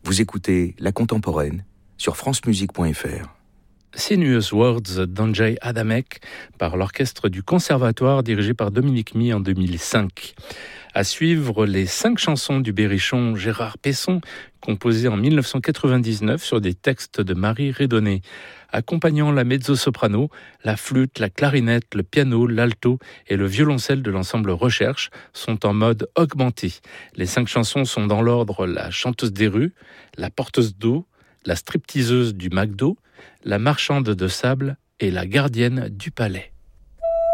Vous écoutez La Contemporaine sur francemusique.fr. Sinuous Words d'Andrzej Adamek par l'orchestre du Conservatoire dirigé par Dominique Mie en 2005. À suivre les 5 chansons du berrichon Gérard Pesson, composées en 1999 sur des textes de Marie Redonné. Accompagnant la mezzo-soprano, la flûte, la clarinette, le piano, l'alto et le violoncelle de l'ensemble Recherche sont en mode augmenté. Les 5 chansons sont dans l'ordre la chanteuse des rues, la porteuse d'eau, la stripteaseuse du McDo, la marchande de sable et la gardienne du palais.